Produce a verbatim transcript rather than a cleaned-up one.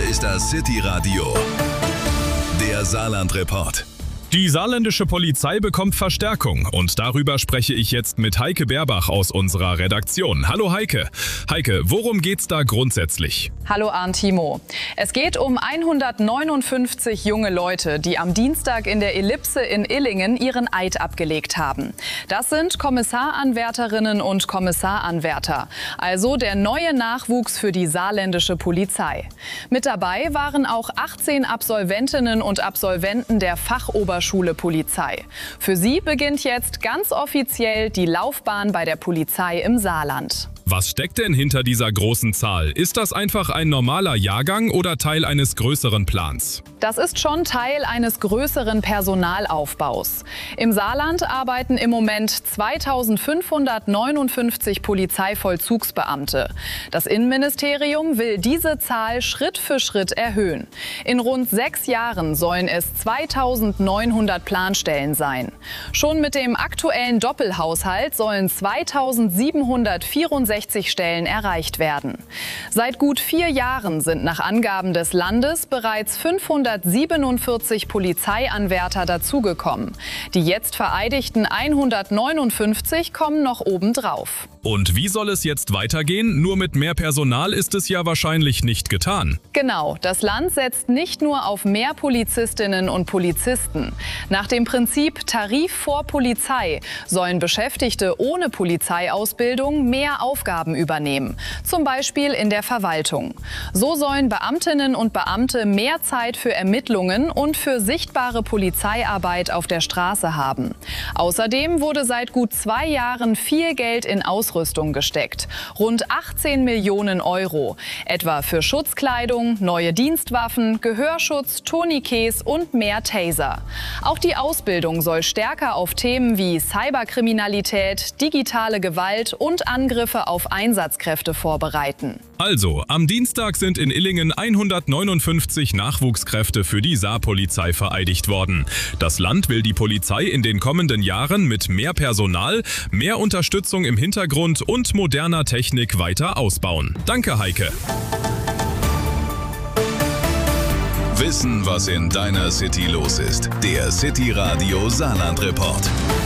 ist das City Radio, der Saarland-Report. Die saarländische Polizei bekommt Verstärkung und darüber spreche ich jetzt mit Heike Berbach aus unserer Redaktion. Hallo Heike. Heike, worum geht's da grundsätzlich? Hallo Arndt Timo. Es geht um hundertneunundfünfzig junge Leute, die am Dienstag in der Ellipse in Illingen ihren Eid abgelegt haben. Das sind Kommissaranwärterinnen und Kommissaranwärter, also der neue Nachwuchs für die saarländische Polizei. Mit dabei waren auch achtzehn Absolventinnen und Absolventen der Fachoberschule Schule Polizei. Für sie beginnt jetzt ganz offiziell die Laufbahn bei der Polizei im Saarland. Was steckt denn hinter dieser großen Zahl? Ist das einfach ein normaler Jahrgang oder Teil eines größeren Plans? Das ist schon Teil eines größeren Personalaufbaus. Im Saarland arbeiten im Moment zweitausendfünfhundertneunundfünfzig Polizeivollzugsbeamte. Das Innenministerium will diese Zahl Schritt für Schritt erhöhen. In rund sechs Jahren sollen es zweitausendneunhundert Planstellen sein. Schon mit dem aktuellen Doppelhaushalt sollen zweitausendsiebenhundertvierundsechzig Stellen erreicht werden. Seit gut vier Jahren sind nach Angaben des Landes bereits fünfhundertsiebenundvierzig Polizeianwärter dazugekommen. Die jetzt vereidigten hundertneunundfünfzig kommen noch obendrauf. Und wie soll es jetzt weitergehen? Nur mit mehr Personal ist es ja wahrscheinlich nicht getan. Genau, das Land setzt nicht nur auf mehr Polizistinnen und Polizisten. Nach dem Prinzip Tarif vor Polizei sollen Beschäftigte ohne Polizeiausbildung mehr Aufgaben übernehmen, zum Beispiel in der Verwaltung. So sollen Beamtinnen und Beamte mehr Zeit für Ermittlungen und für sichtbare Polizeiarbeit auf der Straße haben. Außerdem wurde seit gut zwei Jahren viel Geld in Ausrüstung gesteckt, rund achtzehn Millionen Euro, etwa für Schutzkleidung, neue Dienstwaffen, Gehörschutz, Tourniquets und mehr Taser. Auch die Ausbildung soll stärker auf Themen wie Cyberkriminalität, digitale Gewalt und Angriffe auf Einsatzkräfte vorbereiten. Also, am Dienstag sind in Illingen hundertneunundfünfzig Nachwuchskräfte für die Saarpolizei vereidigt worden. Das Land will die Polizei in den kommenden Jahren mit mehr Personal, mehr Unterstützung im Hintergrund und moderner Technik weiter ausbauen. Danke, Heike. Wissen, was in deiner City los ist. Der City Radio Saarland Report.